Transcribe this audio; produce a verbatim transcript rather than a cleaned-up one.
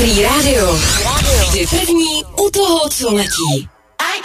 Free Radio. Ty první u toho, co letí.